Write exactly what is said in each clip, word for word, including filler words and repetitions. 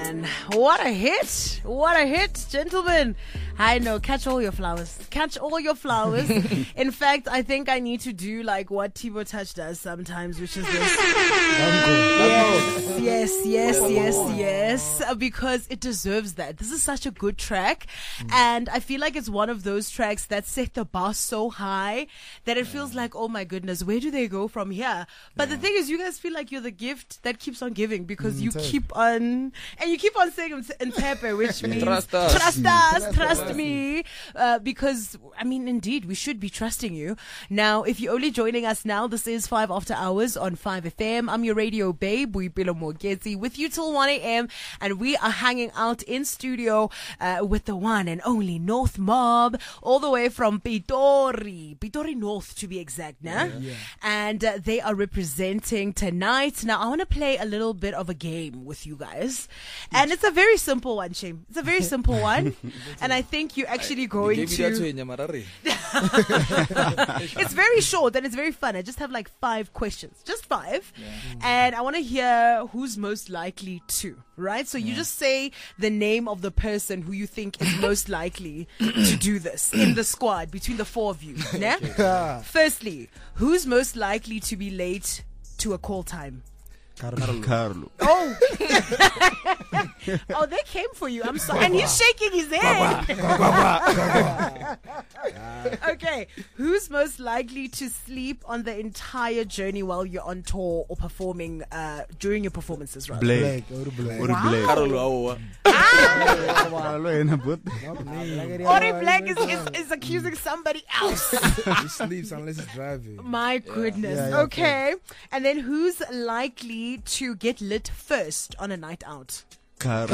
man. What a hit. What a hit, gentlemen. I know. Catch all your flowers. Catch all your flowers. In fact, I think I need to do like what Thibaut Touch does sometimes, which is this. Yes, yes, yes, yes, yes. Uh, Because it deserves that. This is such a good track. And I feel like it's one of those tracks that set the bar so high that it feels like, oh my goodness, where do they go from here? But the thing is, you guys feel like you're the gift that keeps on giving because Mm, you totally. keep on, and you keep on saying in Tepe, which means Trust us. trust us, trust me. Uh, because, I mean, indeed, we should be trusting you. Now, if you're only joining us now, this is five After Hours on five F M. I'm your radio babe, Boipelo Mogezi, with you till one A M. And we are hanging out in studio uh, with the one and only North Mob, all the way from Pitori, Pitori North to be exact, nah? Yeah. And uh, they are representing tonight. Now, I want to play a little bit of a game with you guys. And it's a very simple one, Shame. It's a very simple one. And I think you're actually going Give me that to... to Nyamarari. It's very short and it's very fun. I just have like five questions. Just five. And I want to hear who's most likely to, right? So you just say the name of the person who you think is most likely to do this in the squad between the four of you. Yeah? Firstly, who's most likely to be late to a call time? Carlo. Carlo. Oh, oh, they came for you. I'm sorry. And he's shaking his head. Okay, who's most likely to sleep on the entire journey while you're on tour or performing uh, during your performances, right? Blake. Black, or black. Uri Wow. Blake. Carlo, aowa. Carlo yena, but- Ori Black is, is, is accusing somebody else. He sleeps unless he's driving. My goodness. Yeah, yeah, Okay. And then who's likely to get lit first on a night out? Carlo.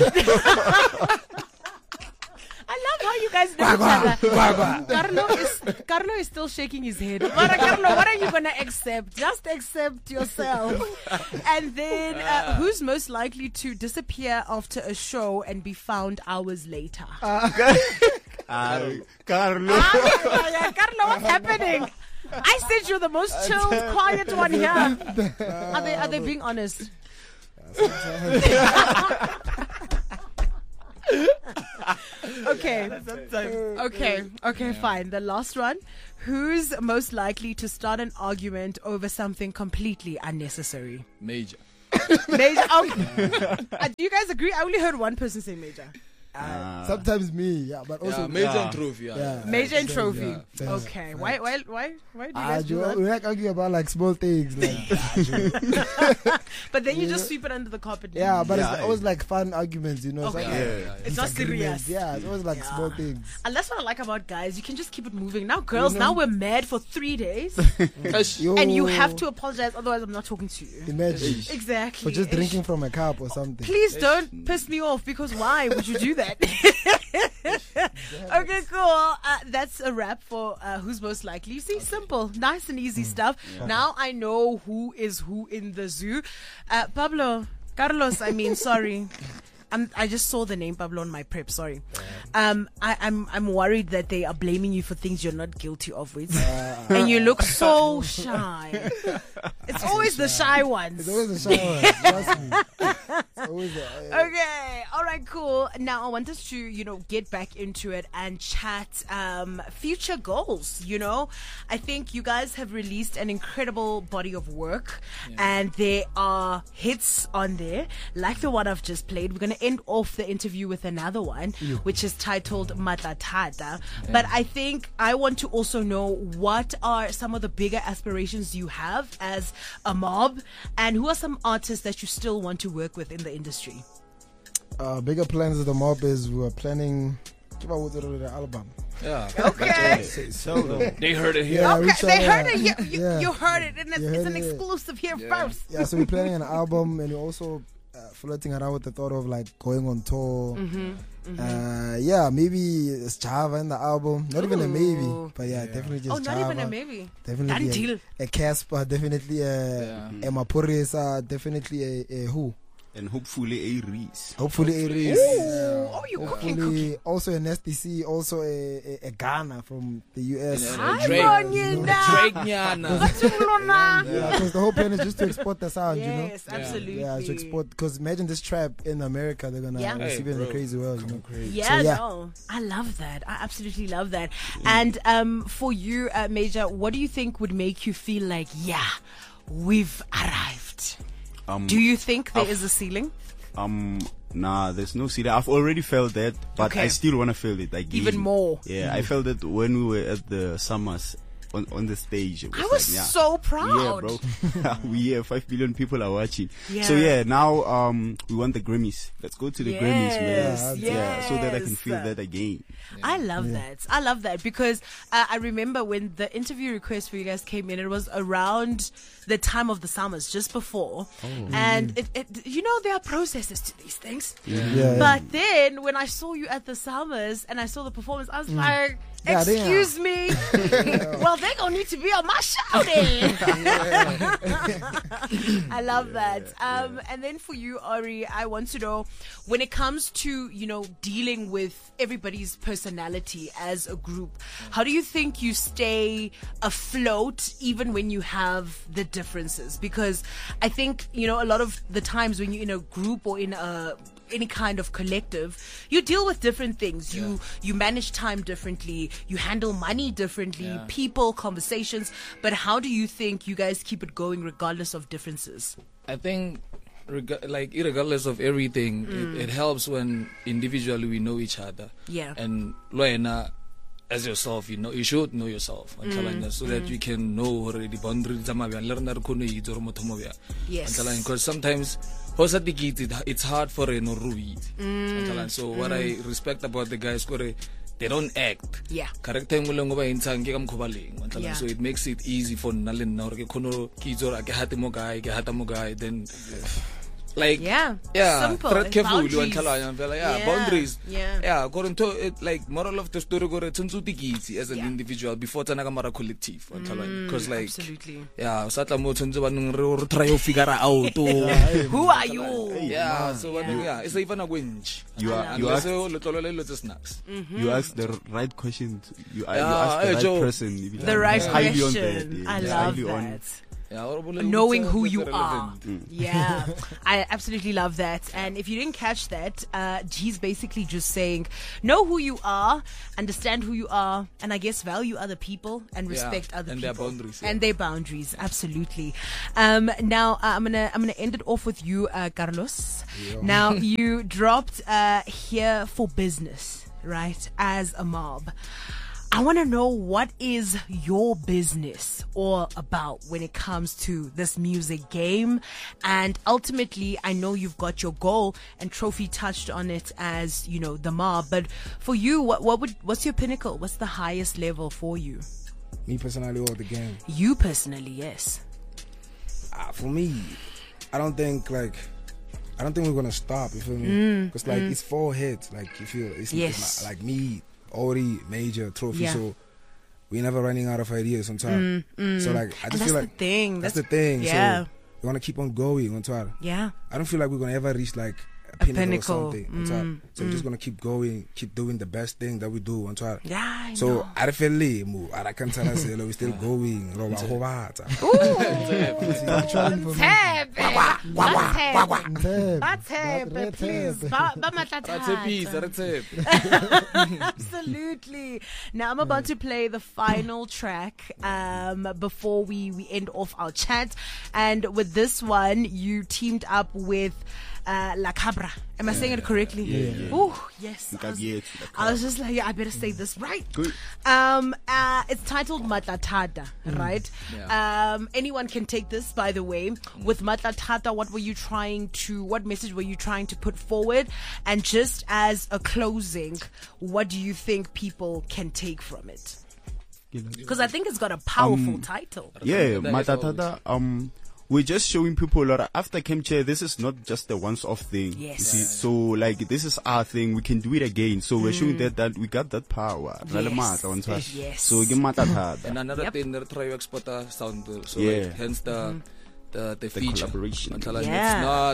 I love how you guys know each other. Carlo is Carlo is still shaking his head. But Carlo, what are you gonna accept? Just accept yourself. And then uh, who's most likely to disappear after a show and be found hours later? Ah, Carlo. Ah, yeah, Carlo, what's happening? I said you're the most chilled, quiet one here. Are they are they being honest? Okay. Okay. Okay, fine. The last one. Who's most likely to start an argument over something completely unnecessary? Major. Major. Okay. Uh, do you guys agree? I only heard one person say major. Ah. Sometimes me, yeah, but also Yeah, major Yeah. and trophy. Yeah. Yeah. Major and trophy. Yeah, yeah. Okay. Why? Why? Why? Why do you Ah, guys do you, that? we like argue about like small things, like But then you just sweep it under the carpet. yeah, but Yeah, it's always like fun arguments, you know. It's Okay. like, Yeah. Yeah. It's not disagreements. serious. Yeah, it's always like Yeah. small things. And that's what I like about guys. You can just keep it moving. Now, girls, You know? now we're mad for three days. Ish. Yo, And you have to apologize, otherwise I'm not talking to you. imagine Exactly. for just drinking from a cup or something. Please don't piss me off, because why would you do that? Okay, cool. Uh, that's a wrap for uh, who's most likely. You see, simple, nice and easy stuff. Now I know who is who in the zoo. Uh, Pablo, Carlos, I mean, sorry. I'm, I just saw the name Pablo on my prep. Sorry. Um, I, I'm I'm worried that they are blaming you for things you're not guilty of, with, and you look so shy. It's always the shy ones. It's always a shower. Trust me. It's always a, Okay, all right, cool. Now I want us to, you know, get back into it and chat um, future goals. You know, I think you guys have released an incredible body of work, and there are hits on there, like the one I've just played. We're gonna end off the interview with another one, which is titled Matlatata. But I think I want to also know, what are some of the bigger aspirations you have as a mob, and who are some artists that you still want to work with in the industry? uh, bigger plans of the mob is we were planning give out the album. Yeah. Okay. So, They heard it here. Yeah, Okay, we try- they heard it. You, you, yeah. you heard it, and it's, You it's heard an it. exclusive here Yeah. first. Yeah, so we're planning an album, and we're also uh, floating around with the thought of like going on tour. Mm-hmm. Uh, yeah, maybe it's Java in the album. Not even a maybe, Ooh. but yeah, definitely just Oh, not Java. even a maybe. Definitely Done a, deal. a Casper, definitely a Yeah. Emma Purisa, definitely a, a who. and hopefully a Reese. Hopefully it is. Ooh, oh, you cooking, cooking. Hopefully also an S D C, also a, a, a Ghana from the U S. And, uh, Hi, Drake. Bonyana. Drake Nyana. Batulona. Yeah, because the whole plan is just to export the sound, you know. Yes, absolutely. Yeah, to export. Because imagine this trap in America, they're gonna Yeah. receive Hey, it in a bro. crazy world, you know. Yeah, So, yeah. no, I love that. I absolutely love that. And um, for you, uh, Major, what do you think would make you feel like, yeah, we've arrived? Um, Do you think there I've- is a ceiling? Um, nah, there's no ceiling. I've already felt that, but Okay. I still want to feel it again. Even more. Yeah, I felt it when we were at the Summers on, on the stage. It I was like, yeah. so proud. Yeah, bro. we here, five billion people are watching. Yeah. So yeah, now um we want the Grammys. Let's go to the Grammys, man. Yes, Yeah, so that I can yes. feel that again. I love that. I love that because uh, I remember when the interview request for you guys came in, it was around the time of the summers, just before. And it, it, you know, there are processes to these things. Yeah, yeah. But then when I saw you at the summers and I saw the performance, I was like, Yeah, they are. excuse me. Well, they're going to need to be on my show then. I love that. Um, and then for you, Ori, I want to know, when it comes to, you know, dealing with everybody's personality as a group, how do you think you stay afloat even when you have the differences? Because I think, you know, a lot of the times when you're in a group or in a any kind of collective, you deal with different things. You you manage time differently. You handle money differently. Yeah. People, conversations. But how do you think you guys keep it going regardless of differences? I think, reg- like, regardless of everything, it, it helps when individually we know each other. Yeah. And Loena, as yourself, you know, you should know yourself, mm. so that you can know already the boundaries. Yes. Because sometimes, it's hard for a no ruid. So what I respect about the guys, they don't act. Yeah. Correct time mo ba intang ke kamkhobaleng. Yeah. So it makes it easy for nalen na ke kono kizo ke hate mo guy, ke hata mo guy, then like Yeah. yeah, Simple. tread carefully Boundaries. and khala fela yeah, Yeah. boundaries. Yeah. Yeah, according to it, like moral of the story gore tsuntsu tikitsi as an Yeah. individual before tsana ka mara collective because like Absolutely. yeah, satla mo tsuntsu ba neng re try to figure out Who are you? yeah, so what yeah, it's even a winch. You are you You ask so lotolo le lotse snaps. you ask the right questions. You, uh, you Yeah, ask the hey, right Joe. person. You be The like, right it's highly on question. that, yeah, I it's love highly on. that. Yeah, or- Knowing who it's you are. irrelevant. Yeah, I absolutely love that. And if you didn't catch that, uh, G's basically just saying, know who you are, understand who you are, and I guess value other people and Yeah, respect other and people. their boundaries, yeah. And their boundaries, absolutely. Um, now, uh, I'm gonna I'm gonna end it off with you, uh, Carlos. Now, you dropped uh, here for business, right? As a mob. I want to know, what is your business all about when it comes to this music game? And ultimately, I know you've got your goal, and Trophy touched on it as, you know, the mob. But for you, what, what would, what's your pinnacle? What's the highest level for you? Me personally, or the game. You personally, yes. Uh, for me, I don't think like I don't think we're gonna stop. You feel me? Because like it's four heads. Like you feel it's Yes. like me, Ori, Major, Trophy. Yeah. So we're never running out of ideas on time. So like I And just that's feel the like thing. that's, That's, the thing. yeah. So we wanna keep on going on time. yeah. I don't feel like we're gonna ever reach like a A pinnacle, pinnacle. or something. on time. So we're just gonna keep going, keep doing the best thing that we do on time. Yeah, I So know. I feel like I can't tell us we're still going. Roba hobata. Tab, tab, Tab. That's happy, Red please. tab. Ba- ba matla That's a piece, thata. that's it. Absolutely. Now I'm about to play the final track um, before we, we end off our chat. And with this one, you teamed up with uh, La Cabra. Am I saying it correctly? Yeah, yeah. Oh, yes. I was, Nkabiyethu, La I was just like, yeah, I better say this right. Good. Um, uh, it's titled Matlatada, right? Yeah. Um, anyone can take this, by the way. With Matlatada, what were you trying to, what message were you trying to put forward? And just as a closing, what do you think people can take from it? Because I think it's got a powerful Um, title. Yeah, That is Matatada, um, we're just showing people that after Chemchair, this is not just a once-off thing. Yes. You see? So, like, this is our thing. We can do it again. So, we're showing that, that we got that power. Re le Yes. matla, wa ntshwa? Yes. So, ke Matatada. And another Yep. thing, they try to export a sound. uh, So Yeah. like, hence the the the, The feature. collaboration. Matala, Yeah. It's not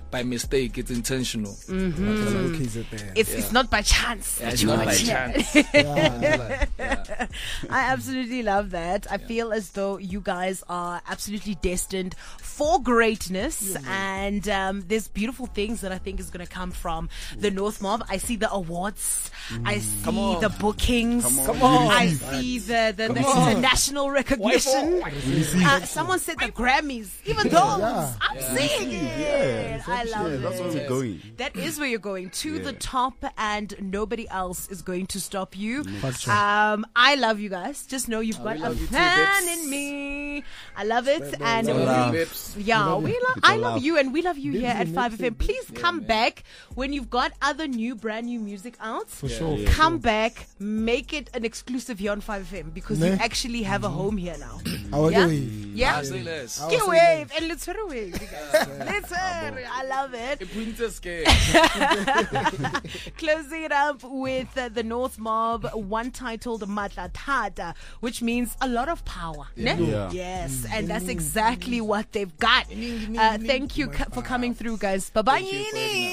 by mistake, it's intentional. Mm-hmm. Kids at there. It's it's not by chance. Yeah, that it's you not are by here. chance. Yeah. Yeah. I absolutely love that. I feel as though you guys are absolutely destined for greatness, and um, there's beautiful things that I think is going to come from the North Mob. I see the awards. I see on. the bookings. Come on. I see the, the, the international recognition. Uh, someone said the Grammys. Even those. Yeah. I'm seeing it. Yeah. I love Yeah, it. that's where we're going. That is where you're going, to Yeah. the top, and nobody else is going to stop you. Facts. Um, I love you guys. Just know you've got we a love you too, fan babes. in me. I love it, and Love we- you, babes. yeah, we love. I love love. you, and we love you Babes here at and five babes F M. and Please come man. back when you've got other new, brand new music out. For sure. Yeah. Come back, make it an exclusive here on five F M, because you Ne? actually have a home here now. I will Yeah? do it. Yeah. Ah, say less. I'll Get say wave and let's hurry away. Let's hurry. I love it. A princess game. Closing it up with uh, the North Mob, one titled Matlatada, which means a lot of power. ne? Yeah. Yes, and that's exactly what they've got. Uh, thank you ca- for coming through, guys. Bye bye.